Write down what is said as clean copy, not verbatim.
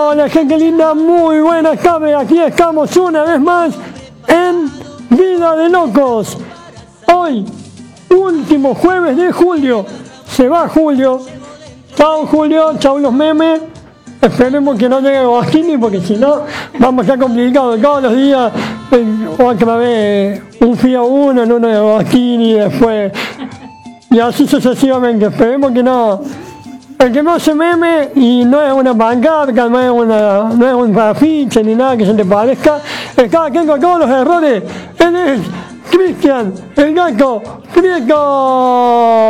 Hola gente linda, muy buenas tardes, aquí estamos una vez más en Vida de Locos. Hoy, último jueves de julio, se va Julio. Chao Julio, chao los memes. Esperemos que no llegue Bosquini porque si no vamos a estar complicados todos los días. Otra vez un FIA 1 en uno de Bosquini después. Y así sucesivamente, esperemos que no. El que no se meme y no es una pancarta, no es un afiche ni nada que se te parezca. Está quien con todos los errores. Él es Cristian, el gato Prieto.